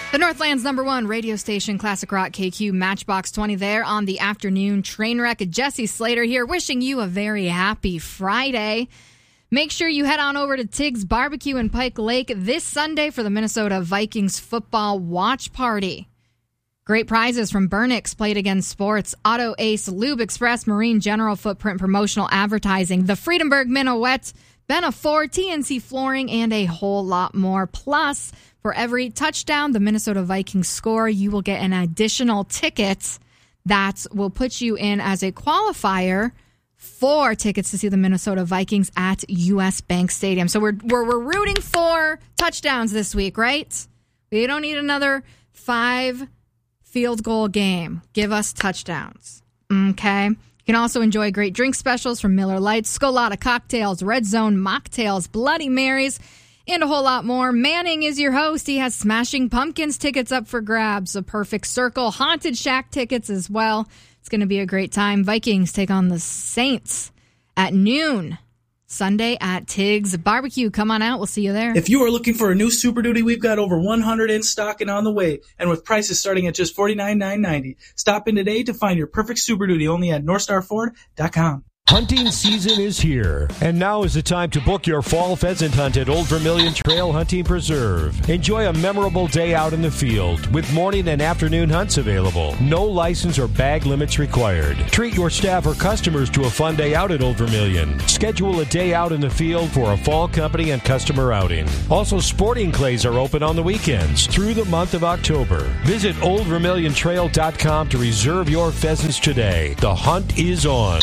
The Northland's #1 radio station, Classic Rock KQ Matchbox 20 there on the afternoon train wreck. Jesse Slater here, wishing you a very happy Friday. Make sure you head on over to Tig's Barbecue in Pike Lake this Sunday for the Minnesota Vikings football watch party. Great prizes from Burnix, Play It Again Sports, Auto Ace, Lube Express, Marine General Footprint Promotional Advertising, the Friedenberg Minuet, Benefor, TNC Flooring, and a whole lot more. Plus, for every touchdown the Minnesota Vikings score, you will get an additional ticket that will put you in as a qualifier for tickets to see the Minnesota Vikings at US Bank Stadium. So we're rooting for touchdowns this week, right? We don't need another 5 field goal game. Give us touchdowns. Okay. You can also enjoy great drink specials from Miller Lite, Scolata cocktails, Red Zone mocktails, Bloody Marys, and a whole lot more. Manning is your host. He has Smashing Pumpkins tickets up for grabs, A Perfect Circle, Haunted Shack tickets as well. It's going to be a great time. Vikings take on the Saints at noon Sunday at Tig's Barbecue. Come on out. We'll see you there. If you are looking for a new Super Duty, we've got over 100 in stock and on the way. And with prices starting at just $49,990. Stop in today to find your perfect Super Duty only at NorthstarFord.com. Hunting season is here, and now is the time to book your fall pheasant hunt at Old Vermilion Trail Hunting Preserve. Enjoy a memorable day out in the field with morning and afternoon hunts available. No license or bag limits required. Treat your staff or customers to a fun day out at Old Vermilion. Schedule a day out in the field for a fall company and customer outing. Also, sporting clays are open on the weekends through the month of October. Visit oldvermiliontrail.com to reserve your pheasants today. The hunt is on.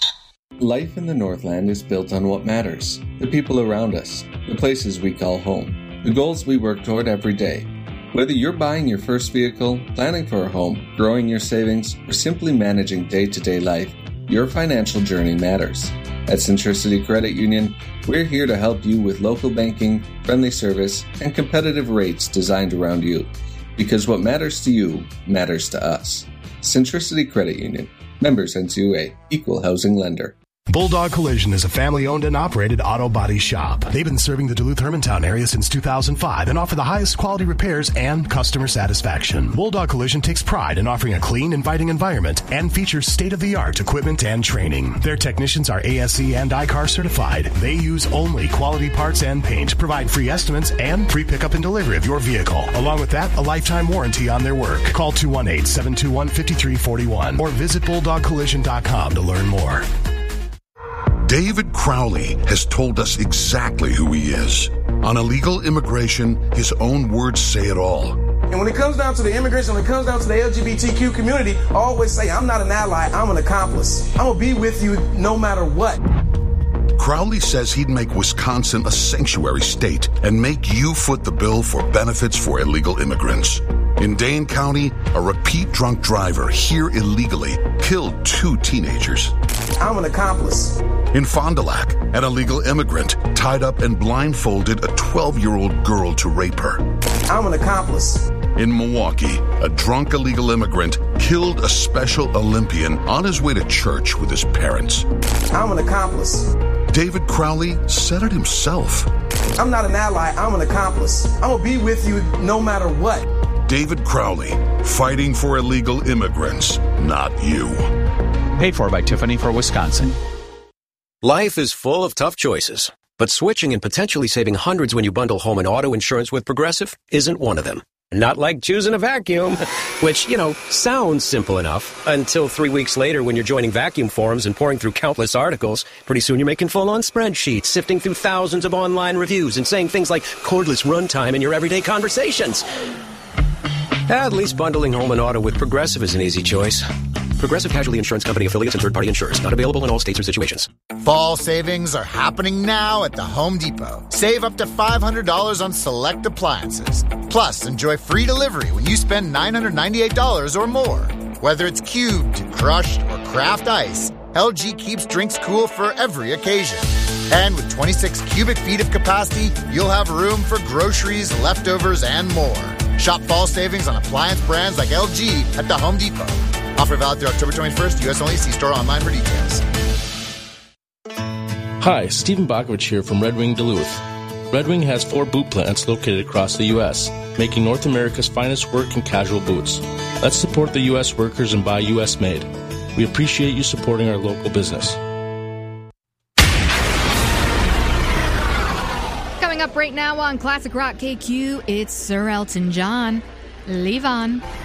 Life in the Northland is built on what matters, the people around us, the places we call home, the goals we work toward every day. Whether you're buying your first vehicle, planning for a home, growing your savings, or simply managing day-to-day life, your financial journey matters. At Centricity Credit Union, we're here to help you with local banking, friendly service, and competitive rates designed around you. Because what matters to you matters to us. Centricity Credit Union. Members NCUA. Equal housing lender. Bulldog Collision is a family-owned and operated auto body shop. They've been serving the Duluth-Hermantown area since 2005 and offer the highest quality repairs and customer satisfaction. Bulldog Collision takes pride in offering a clean, inviting environment and features state-of-the-art equipment and training. Their technicians are ASE and ICAR certified. They use only quality parts and paint, provide free estimates, and free pickup and delivery of your vehicle. Along with that, a lifetime warranty on their work. Call 218-721-5341 or visit bulldogcollision.com to learn more. David Crowley has told us exactly who he is. On illegal immigration, his own words say it all. And when it comes down to the immigration, when it comes down to the LGBTQ community, I always say, I'm not an ally, I'm an accomplice. I'm going to be with you no matter what. Crowley says he'd make Wisconsin a sanctuary state and make you foot the bill for benefits for illegal immigrants. In Dane County, a repeat drunk driver here illegally killed 2 teenagers. I'm an accomplice. In Fond du Lac, an illegal immigrant tied up and blindfolded a 12-year-old girl to rape her. I'm an accomplice. In Milwaukee, a drunk illegal immigrant killed a Special Olympian on his way to church with his parents. I'm an accomplice. David Crowley said it himself. I'm not an ally, I'm an accomplice. I'm going to be with you no matter what. David Crowley, fighting for illegal immigrants, not you. Paid for by Tiffany for Wisconsin. Life is full of tough choices, but switching and potentially saving hundreds when you bundle home and auto insurance with Progressive isn't one of them. Not like choosing a vacuum, which, sounds simple enough until 3 weeks later when you're joining vacuum forums and pouring through countless articles. Pretty soon you're making full-on spreadsheets, sifting through thousands of online reviews and saying things like cordless runtime in your everyday conversations. At least bundling home and auto with Progressive is an easy choice. Progressive Casualty Insurance Company affiliates and third-party insurers. Not available in all states or situations. Fall savings are happening now at the Home Depot. Save up to $500 on select appliances. Plus, enjoy free delivery when you spend $998 or more. Whether it's cubed, crushed, or craft ice, LG keeps drinks cool for every occasion. And with 26 cubic feet of capacity, you'll have room for groceries, leftovers, and more. Shop fall savings on appliance brands like LG at the Home Depot. Offer valid through October 21st. U.S. only. See store online for details. Hi, Stephen Bakovich here from Red Wing Duluth. Red Wing has 4 boot plants located across the U.S., making North America's finest work and casual boots. Let's support the U.S. workers and buy U.S. made. We appreciate you supporting our local business. Coming up right now on Classic Rock KQ, it's Sir Elton John. Leave on.